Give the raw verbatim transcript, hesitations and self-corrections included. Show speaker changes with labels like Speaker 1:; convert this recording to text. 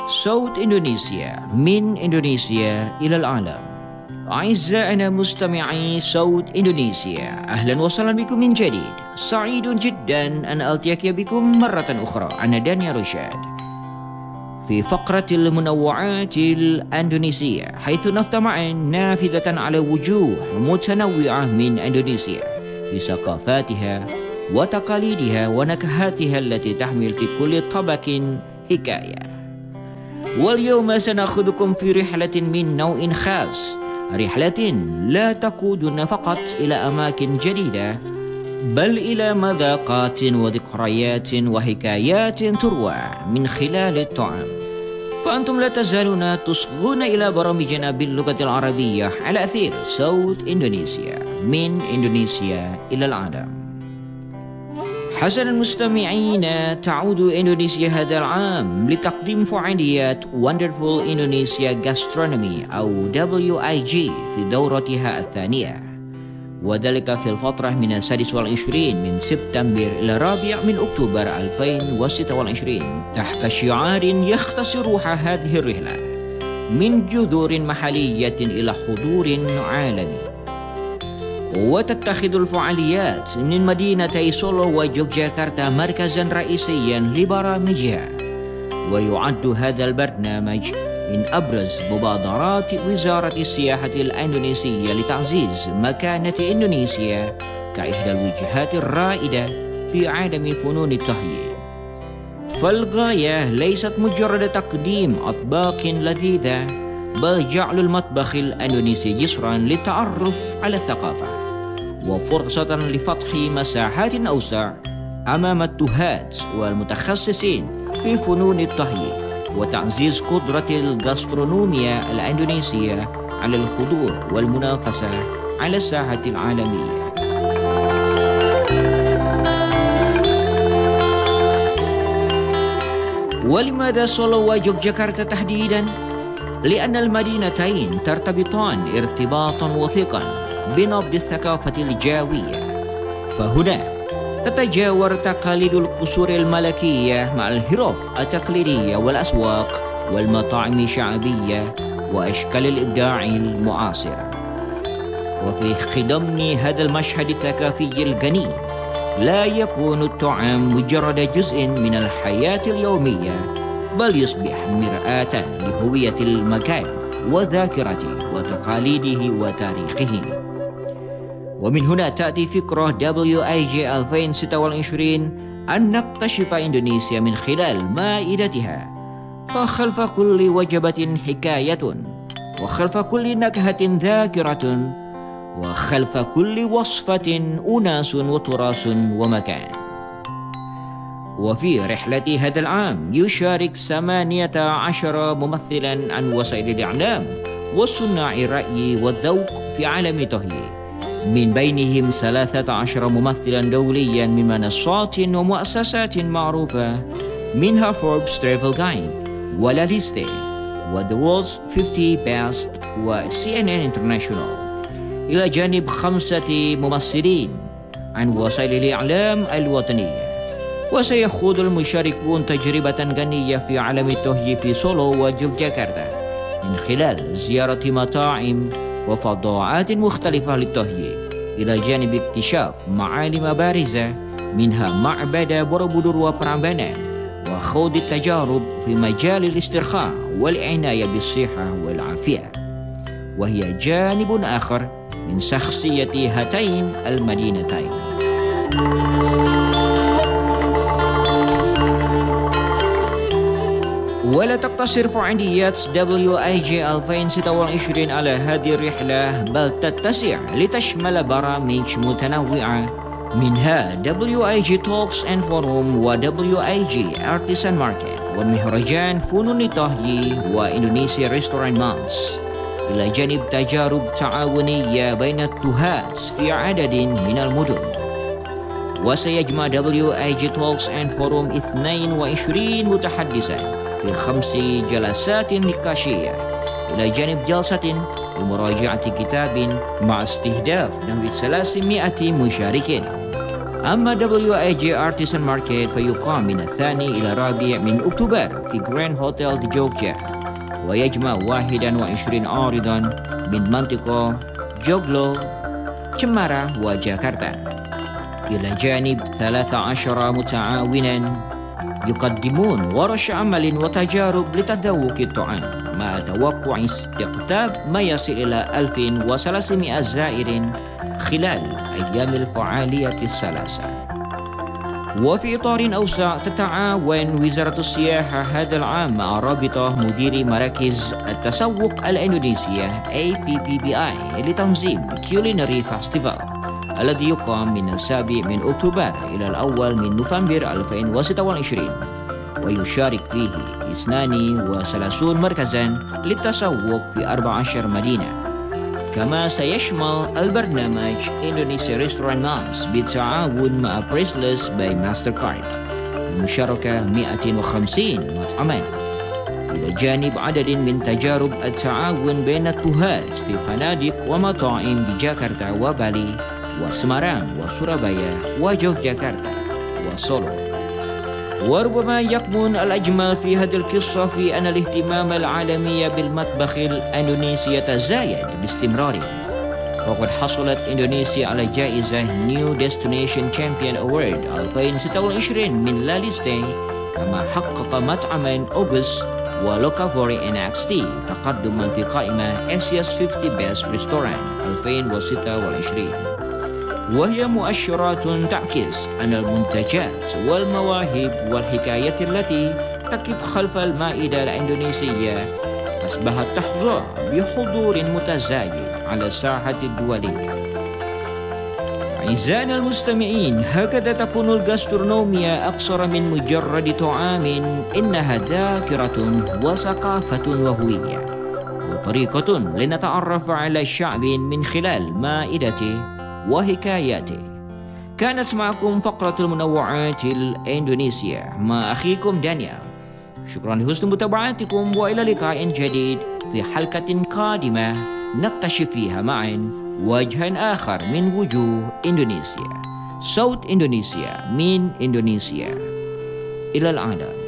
Speaker 1: صوت إندونيسيا من إندونيسيا إلى العالم. أعزائنا مستمعي صوت إندونيسيا، أهلا وسهلا بكم من جديد. سعيد جدا أن ألتقي بكم مرة أخرى. أنا دانيال رشاد في فقرة المنوعات الأندونيسية، حيث نفتح معا نافذة على وجوه متنوعة من إندونيسيا بثقافاتها وتقاليدها ونكهاتها التي تحمل في كل طبق حكاية. واليوم سنأخذكم في رحلة من نوع خاص، رحلة لا تقودنا فقط إلى أماكن جديدة، بل إلى مذاقات وذكريات وحكايات تروى من خلال الطعام. فأنتم لا تزالون تصغون إلى برامجنا باللغة العربية على أثير صوت إندونيسيا من إندونيسيا إلى العالم. حسنا المستمعين، تعود إندونيسيا هذا العام لتقديم فعاليات Wonderful Indonesia Gastronomy أو دبليو آي جي في دورتها الثانية، وذلك في الفترة من السادس والعشرين من سبتمبر إلى الرابع من أكتوبر ألفين وستة وعشرين، تحت شعار يختصر روح هذه الرحلة من جذور محلية إلى حضور عالمي. وتتخذ الفعاليات من مدينتي سولو ويوغياكارتا مركزا رئيسيا لبرامجها، ويعد هذا البرنامج من أبرز مبادرات وزارة السياحة الإندونيسية لتعزيز مكانة إندونيسيا كإحدى الوجهات الرائدة في عالم فنون الطهي. فالغاية ليست مجرد تقديم أطباق لذيذة، بل جعل المطبخ الإندونيسي جسرا للتعرف على الثقافة وفرصة لفتح مساحات أوسع أمام التهاة والمتخصصين في فنون الطهي، وتعزيز قدرة الغاسترونوميا الإندونيسية على الحضور والمنافسة على الساحة العالمية. ولماذا سولو ويوغياكارتا تحديدا؟ لأن المدينتين ترتبطان ارتباطا وثيقا بنبض الثقافة الجاوية، فهنا تتجاور تقاليد القصور الملكية مع الحرف التقليدية والأسواق والمطاعم الشعبية وأشكال الإبداع المعاصرة. وفي خضم هذا المشهد الثقافي الغني لا يكون الطعام مجرد جزء من الحياة اليومية، بل يصبح مرآة لهوية المكان وذاكرته وتقاليده وتاريخه. ومن هنا تأتي فكرة دبليو آي جي ألفين وستة وعشرين أن نكتشف إندونيسيا من خلال مائدتها، فخلف كل وجبة حكاية، وخلف كل نكهة ذاكرة، وخلف كل وصفة أناس وتراث ومكان. وفي رحلة هذا العام يشارك ثمانية عشر ممثلا عن وسائل الإعلام وصناع الرأي والذوق في عالم الطهي، من بينهم ثلاثة عشر ممثلا دوليا من منصات ومؤسسات معروفة، منها فوربس ترافل جايد ولا ليستي وذا وورلدز خمسين بيست وسي إن إن انترناشونال، إلى جانب خمسة ممثلين عن وسائل الإعلام الوطنية. وسيخوض المشاركون تجربة غنية في عالم الطهي في سولو ويوغياكارتا من خلال زيارة مطاعم وفضاءات مختلفة للطهي، إلى جانب اكتشاف معالم بارزة منها معبد بوروبودور وبرامبانان، وخوض التجارب في مجال الاسترخاء والعناية بالصحة والعافية، وهي جانب آخر من شخصية هاتين المدينتين. ولا تقتصر فعاليات دبليو آي جي ألفين وستة وعشرين على هذه الرحلة، بل تتسع لتشمل برامج متنوعة، منها دبليو آي جي Talks and Forum و دبليو آي جي Artisan Market ومهرجان فنون الطهي وإندونيسيا Restaurant Month، إلى جانب تجارب تعاونية بين التهاة في عدد من المدن. وسيجمع دبليو آي جي Talks and Forum اثنين وعشرين متحدثا في خمس جلسات نقاشية، إلى جانب جلسة لمراجعة كتاب مع استهداف نحو ثلاثمائة مشارك. أما دبليو إيه جي Artisan Market فيقام من الثاني إلى الرابع من أكتوبر في جراند هوتيل دي جوججا، ويجمع واحد وعشرين عارضا من منطقة جوجلو، جمارة وجاكرتا، إلى جانب ثلاثة عشر متعاونا يقدمون ورش عمل وتجارب لتذوق الطعام، مع توقع استقطاب ما يصل إلى ألف وثلاثمائة زائر خلال أيام الفعالية الثلاثة. وفي إطار أوسع تتعاون وزارة السياحة هذا العام مع رابطة مديري مراكز التسوق الإندونيسية إيه بي بي بي آي لتنظيم كيولينري فاستيفال الذي يقام من السابع من أكتوبر إلى الأول من نوفمبر ألفين وستة وعشرين، ويشارك فيه اثنان وثلاثون مركزا للتسوق في أربع عشرة مدينة. كما سيشمل البرنامج إندونيسيا ريستوران مانس بالتعاون مع بريسلس باي ماستر كارد بمشاركة مئة وخمسين مطعما، إلى جانب عدد من تجارب التعاون بين الطهاة في فنادق ومطاعم بجاكرتا وبالي وسمارang وسورابايا وجوججاكرتا وسولو. وربما يكمن الأجمل في هذه القصة في أن الاهتمام العالمي بالمطبخ الإندونيسي يتزايد باستمرار، وقد حصلت إندونيسيا على جائزة New Destination Champion Award ألفين وستة وعشرين من لاليستي، كما حقق مطعما أوغست ولوكافوري إن إكس تي تقدما في قائمة Asia's fifty Best Restaurant ألفين وستة وعشرين، وهي مؤشرات تعكس أن المنتجات والمواهب والحكايات التي تقف خلف المائدة الإندونيسية أصبحت تحظى بحضور متزايد على الساحة الدولية. أعزائنا المستمعين، هكذا تكون الغاسترونوميا أكثر من مجرد طعام، إنها ذاكرة وثقافة وهوية، وطريقة لنتعرف على الشعب من خلال مائدته وحكاياته. كانت معكم فقرة المنوعات الإندونيسية مع أخيكم دانيال. شكرا لحسن متابعتكم، وإلى لقاء جديد في حلقة قادمة نكتشف فيها معا وجها آخر من وجوه إندونيسيا. صوت إندونيسيا من إندونيسيا. إلى العادة.